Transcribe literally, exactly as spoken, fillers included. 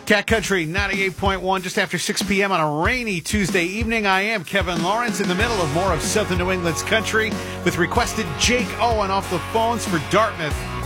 Cat Country ninety-eight point one, just after six p.m. on a rainy Tuesday evening. I am Kevin Lawrence in the middle of more of Southern New England's country with requested Jake Owen off the phones for Dartmouth.